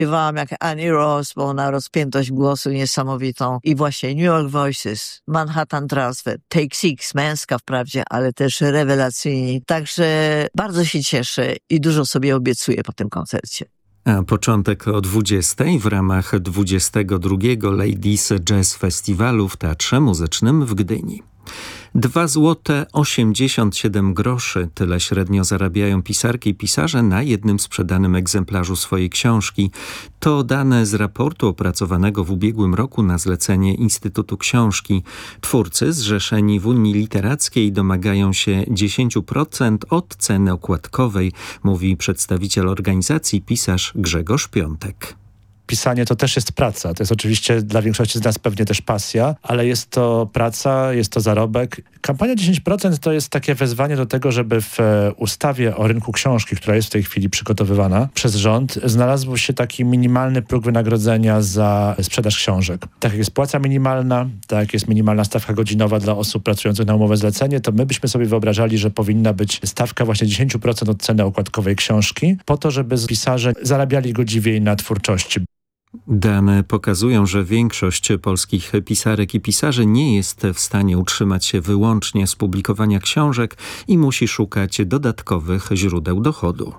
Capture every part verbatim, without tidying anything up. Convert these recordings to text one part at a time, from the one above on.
śpiewałam jak Annie Ross, bo ona rozpiętość głosu niesamowitą. I właśnie New York Voices, Manhattan Transfer, Take Six, męska wprawdzie, ale też rewelacyjnie. Także bardzo się cieszę i dużo sobie obiecuję po tym koncercie. A początek o dwudziestej w ramach dwudziestego drugiego Ladies Jazz Festiwalu w Teatrze Muzycznym w Gdyni. dwa złote osiemdziesiąt siedem groszy. Tyle średnio zarabiają pisarki i pisarze na jednym sprzedanym egzemplarzu swojej książki. To dane z raportu opracowanego w ubiegłym roku na zlecenie Instytutu Książki. Twórcy zrzeszeni w Unii Literackiej domagają się dziesięć procent od ceny okładkowej, mówi przedstawiciel organizacji pisarz Grzegorz Piątek. Pisanie to też jest praca. To jest oczywiście dla większości z nas pewnie też pasja, ale jest to praca, jest to zarobek. Kampania dziesięć procent to jest takie wezwanie do tego, żeby w ustawie o rynku książki, która jest w tej chwili przygotowywana przez rząd, znalazł się taki minimalny próg wynagrodzenia za sprzedaż książek. Tak jak jest płaca minimalna, tak jak jest minimalna stawka godzinowa dla osób pracujących na umowę zlecenie, to my byśmy sobie wyobrażali, że powinna być stawka właśnie dziesięć procent od ceny okładkowej książki, po to, żeby pisarze zarabiali godziwiej na twórczości. Dane pokazują, że większość polskich pisarek i pisarzy nie jest w stanie utrzymać się wyłącznie z publikowania książek i musi szukać dodatkowych źródeł dochodu.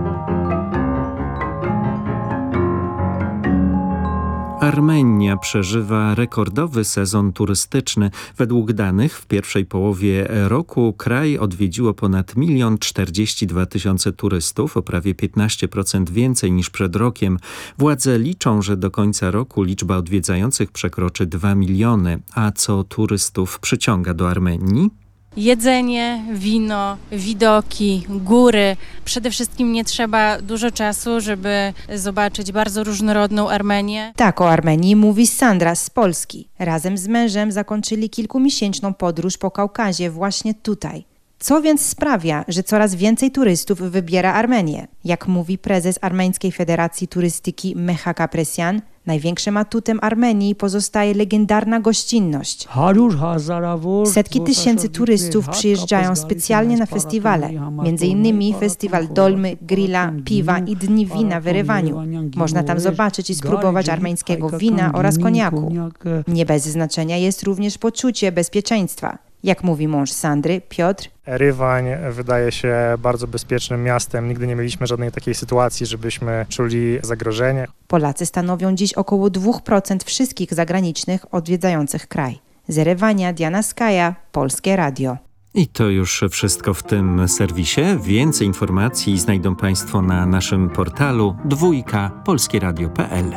Armenia przeżywa rekordowy sezon turystyczny. Według danych w pierwszej połowie roku kraj odwiedziło ponad milion czterdzieści dwa tysiące turystów, o prawie piętnaście procent więcej niż przed rokiem. Władze liczą, że do końca roku liczba odwiedzających przekroczy dwa miliony. A co turystów przyciąga do Armenii? Jedzenie, wino, widoki, góry. Przede wszystkim nie trzeba dużo czasu, żeby zobaczyć bardzo różnorodną Armenię. Tak o Armenii mówi Sandra z Polski. Razem z mężem zakończyli kilkumiesięczną podróż po Kaukazie właśnie tutaj. Co więc sprawia, że coraz więcej turystów wybiera Armenię? Jak mówi prezes Armeńskiej Federacji Turystyki Mehak Apresian, największym atutem Armenii pozostaje legendarna gościnność. Setki tysięcy turystów przyjeżdżają specjalnie na festiwale, między innymi festiwal dolmy, grilla, piwa i dni wina w Erewaniu. Można tam zobaczyć i spróbować armeńskiego wina oraz koniaku. Nie bez znaczenia jest również poczucie bezpieczeństwa. Jak mówi mąż Sandry, Piotr, Erywań wydaje się bardzo bezpiecznym miastem. Nigdy nie mieliśmy żadnej takiej sytuacji, żebyśmy czuli zagrożenie. Polacy stanowią dziś około dwa procent wszystkich zagranicznych odwiedzających kraj. Z Erywania Diana Skaja, Polskie Radio. I to już wszystko w tym serwisie. Więcej informacji znajdą Państwo na naszym portalu dwójka polskieradio kropka p l.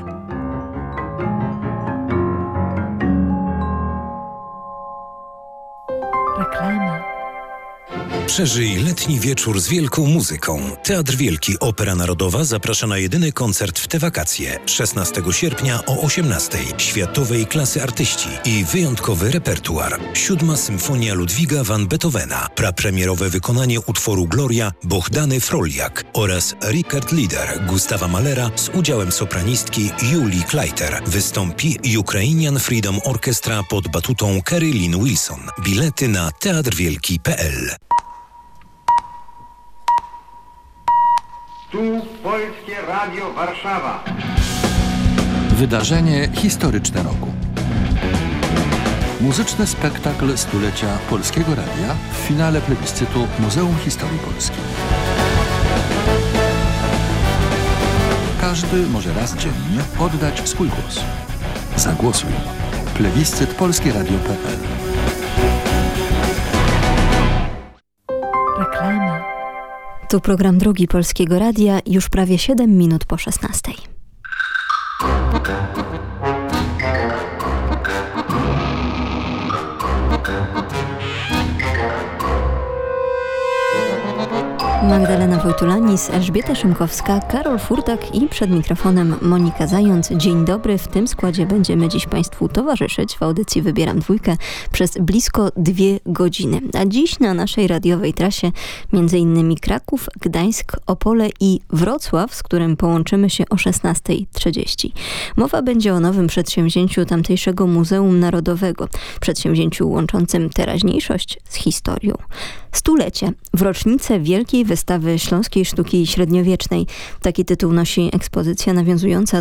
Reklama. Przeżyj letni wieczór z wielką muzyką. Teatr Wielki Opera Narodowa zaprasza na jedyny koncert w te wakacje. szesnastego sierpnia o osiemnastej. Światowej klasy artyści i wyjątkowy repertuar. Siódma Symfonia Ludwiga van Beethovena. Prapremierowe wykonanie utworu Gloria Bohdany Froljak oraz Richard Lieder Gustawa Mahlera z udziałem sopranistki Julii Kleiter. Wystąpi Ukrainian Freedom Orchestra pod batutą Kerry Lynn Wilson. Bilety na teatr wielki kropka p l. Tu Polskie Radio Warszawa. Wydarzenie historyczne roku. Muzyczny spektakl stulecia Polskiego Radia w finale plebiscytu Muzeum Historii Polskiej. Każdy może raz dziennie oddać swój głos. Zagłosuj. Plebiscyt polskie radio kropka p l. Reklama. Tu program drugi Polskiego Radia, już prawie siedem minut po szesnastej. Magdalena Wojtulanis, Elżbieta Szymkowska, Karol Furtak i przed mikrofonem Monika Zając. Dzień dobry. W tym składzie będziemy dziś Państwu towarzyszyć w audycji Wybieram Dwójkę przez blisko dwie godziny. A dziś na naszej radiowej trasie między innymi Kraków, Gdańsk, Opole i Wrocław, z którym połączymy się o szesnasta trzydzieści. Mowa będzie o nowym przedsięwzięciu tamtejszego Muzeum Narodowego. Przedsięwzięciu łączącym teraźniejszość z historią. Stulecie w rocznicę Wielkiej Wystawy Śląskiej Sztuki Średniowiecznej. Taki tytuł nosi ekspozycja nawiązująca